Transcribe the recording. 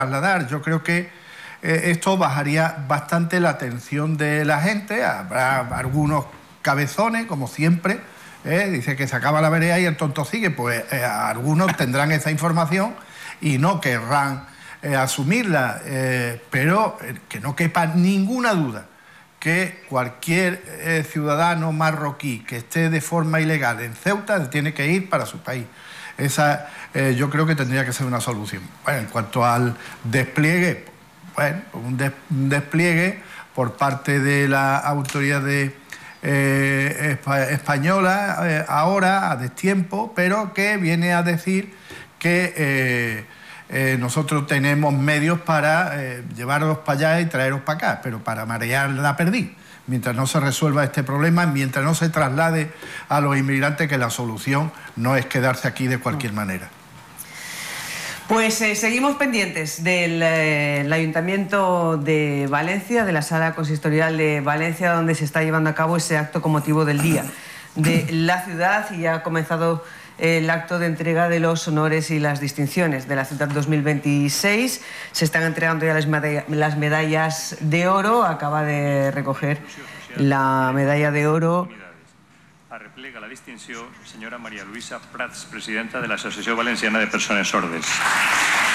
trasladar. Yo creo que esto bajaría bastante la atención de la gente. Habrá algunos cabezones, como siempre, dice que se acaba la vereda y el tonto sigue. Pues algunos tendrán esa información y no querrán asumirla, pero que no quepa ninguna duda que cualquier ciudadano marroquí que esté de forma ilegal en Ceuta tiene que ir para su país. Esa yo creo que tendría que ser una solución. Bueno, en cuanto al despliegue, bueno, un despliegue por parte de la autoridad española ahora a destiempo, pero que viene a decir que nosotros tenemos medios para llevaros para allá y traeros para acá, pero para marear la perdiz. Mientras no se resuelva este problema, mientras no se traslade a los inmigrantes, que la solución no es quedarse aquí de cualquier manera. Pues seguimos pendientes del Ayuntamiento de Valencia, de la Sala Consistorial de Valencia, donde se está llevando a cabo ese acto con motivo del Día de la Ciudad, y ya ha comenzado el acto de entrega de los honores y las distinciones de la Ciudad 2026. Se están entregando ya las medallas de oro. Acaba de recoger la medalla de oro. Arreplega la distinció senyora Maria Luisa Prats, presidenta de l'Associació Valenciana de Persones Sordes.